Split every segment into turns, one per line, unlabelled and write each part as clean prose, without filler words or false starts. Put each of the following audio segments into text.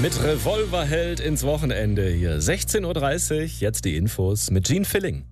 Mit Revolverheld ins Wochenende hier. 16.30 Uhr, jetzt die Infos mit Gene Filling.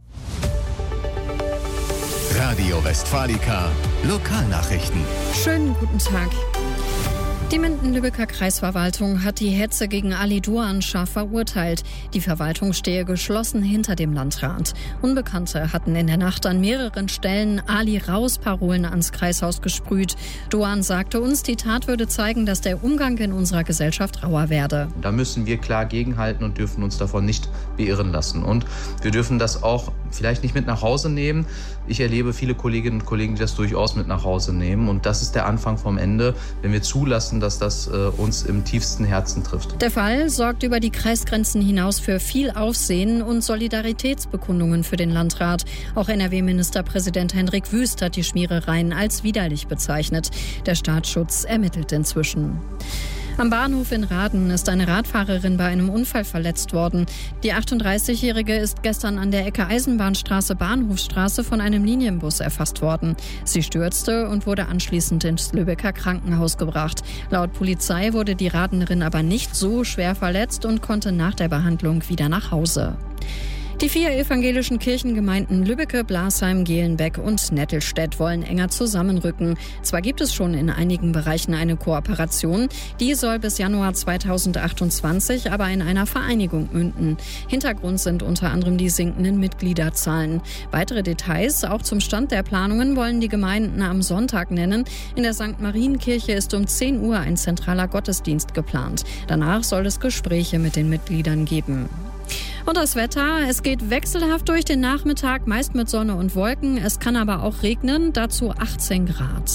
Radio Westfalica, Lokalnachrichten.
Schönen guten Tag. Die Minden-Lübecker Kreisverwaltung hat die Hetze gegen Ali Duan scharf verurteilt. Die Verwaltung stehe geschlossen hinter dem Landrat. Unbekannte hatten in der Nacht an mehreren Stellen Ali raus Parolen ans Kreishaus gesprüht. Duan sagte uns, die Tat würde zeigen, dass der Umgang in unserer Gesellschaft rauer werde.
Da müssen wir klar gegenhalten und dürfen uns davon nicht beirren lassen. Und wir dürfen das auch vielleicht nicht mit nach Hause nehmen. Ich erlebe viele Kolleginnen und Kollegen, die das durchaus mit nach Hause nehmen. Und das ist der Anfang vom Ende, wenn wir zulassen, dass das uns im tiefsten Herzen trifft.
Der Fall sorgt über die Kreisgrenzen hinaus für viel Aufsehen und Solidaritätsbekundungen für den Landrat. Auch NRW-Ministerpräsident Hendrik Wüst hat die Schmierereien als widerlich bezeichnet. Der Staatsschutz ermittelt inzwischen. Am Bahnhof in Rahden ist eine Radfahrerin bei einem Unfall verletzt worden. Die 38-Jährige ist gestern an der Ecke Eisenbahnstraße-Bahnhofstraße von einem Linienbus erfasst worden. Sie stürzte und wurde anschließend ins Lübecker Krankenhaus gebracht. Laut Polizei wurde die Radenerin aber nicht so schwer verletzt und konnte nach der Behandlung wieder nach Hause. Die 4 evangelischen Kirchengemeinden Lübbecke, Blasheim, Gehlenbeck und Nettelstedt wollen enger zusammenrücken. Zwar gibt es schon in einigen Bereichen eine Kooperation, die soll bis Januar 2028 aber in einer Vereinigung münden. Hintergrund sind unter anderem die sinkenden Mitgliederzahlen. Weitere Details, auch zum Stand der Planungen, wollen die Gemeinden am Sonntag nennen. In der St. Marienkirche ist um 10 Uhr ein zentraler Gottesdienst geplant. Danach soll es Gespräche mit den Mitgliedern geben. Und das Wetter, es geht wechselhaft durch den Nachmittag, meist mit Sonne und Wolken. Es kann aber auch regnen, dazu 18 Grad.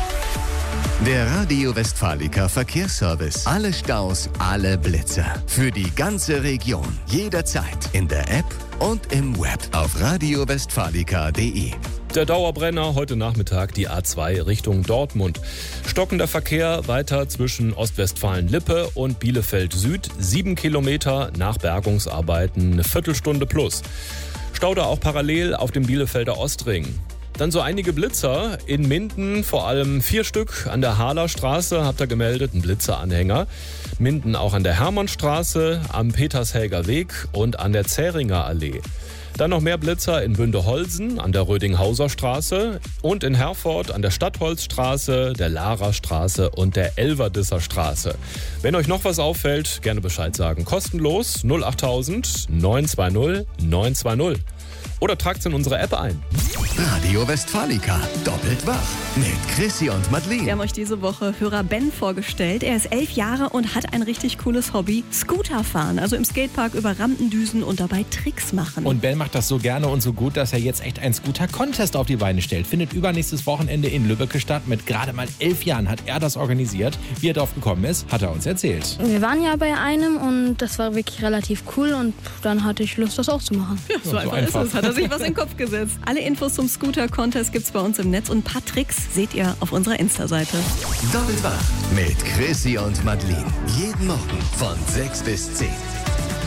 Der Radio Westfalica Verkehrsservice. Alle Staus, alle Blitzer. Für die ganze Region. Jederzeit. In der App und im Web. Auf radiowestfalica.de.
Der Dauerbrenner heute Nachmittag die A2 Richtung Dortmund. Stockender Verkehr weiter zwischen Ostwestfalen-Lippe und Bielefeld Süd. 7 Kilometer nach Bergungsarbeiten, eine Viertelstunde plus. Staude auch parallel auf dem Bielefelder Ostring. Dann so einige Blitzer in Minden, vor allem 4 Stück an der Haaler Straße, habt ihr gemeldet, ein Blitzeranhänger. Minden auch an der Hermannstraße, am Petershelger Weg und an der Zähringer Allee. Dann noch mehr Blitzer in Bündeholsen an der Rödinghauser Straße und in Herford an der Stadtholzstraße, der Lara-Straße und der Elverdisser Straße. Wenn euch noch was auffällt, gerne Bescheid sagen. Kostenlos 08000 920 920. Oder tragt es in unsere App ein.
Radio Westfalica, doppelt wach. Mit Chrissy und Madeleine.
Wir haben euch diese Woche Hörer Ben vorgestellt. Er ist 11 Jahre und hat ein richtig cooles Hobby. Scooter fahren, also im Skatepark über Rampen düsen und dabei Tricks machen.
Und Ben macht das so gerne und so gut, dass er jetzt echt einen Scooter-Contest auf die Beine stellt. Findet übernächstes Wochenende in Lübbecke statt. Mit gerade mal 11 Jahren hat er das organisiert. Wie er drauf gekommen ist, hat er uns erzählt.
Wir waren ja bei einem und das war wirklich relativ cool und dann hatte ich Lust, das auch zu machen.
Ja, so einfach ist es. Hat er sich was in den Kopf gesetzt. Alle Infos zum Scooter-Contest gibt's bei uns im Netz und ein paar Tricks seht ihr auf unserer Insta-Seite.
Doppelt wach. Mit Chrissy und Madeleine. Jeden Morgen von 6 bis 10.